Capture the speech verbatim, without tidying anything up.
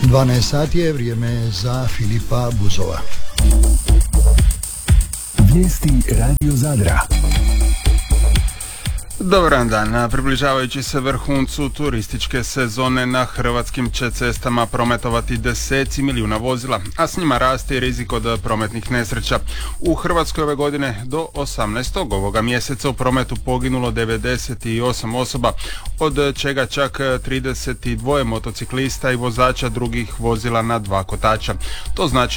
dvanaest sati je vrijeme za Filipa Buzova. Vijesti Radio Zadra. Dobar dan, približavajući se vrhuncu turističke sezone na hrvatskim će cestama prometovati deseci milijuna vozila, a s njima raste i rizik od prometnih nesreća. U Hrvatskoj ove godine do osamnaestog ovoga mjeseca u prometu poginulo devedeset osam osoba, od čega čak trideset dva motociklista i vozača drugih vozila na dva kotača. To znači